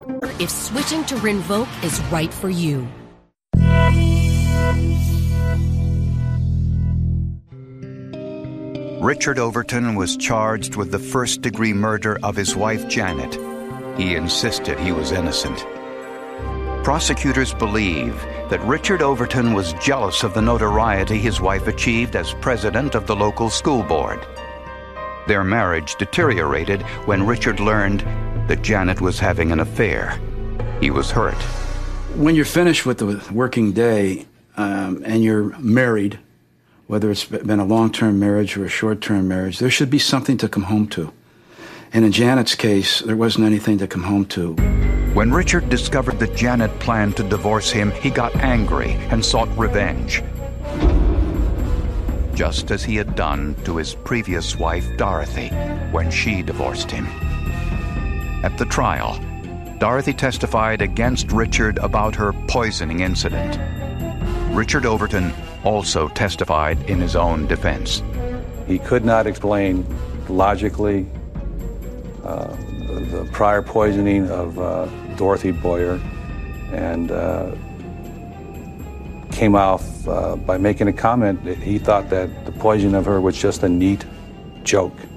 if switching to Rinvoq is right for you. Richard Overton was charged with the first-degree murder of his wife, Janet. He insisted he was innocent. Prosecutors believe that Richard Overton was jealous of the notoriety his wife achieved as president of the local school board. Their marriage deteriorated when Richard learned that Janet was having an affair. He was hurt. When you're finished with the working day and you're married, whether it's been a long-term marriage or a short-term marriage, there should be something to come home to. And in Janet's case, there wasn't anything to come home to. When Richard discovered that Janet planned to divorce him, he got angry and sought revenge, just as he had done to his previous wife, Dorothy, when she divorced him. At the trial, Dorothy testified against Richard about her poisoning incident. Richard Overton also testified in his own defense. He could not explain logically the prior poisoning of Dorothy Boyer, and came off by making a comment that he thought that the poisoning of her was just a neat joke.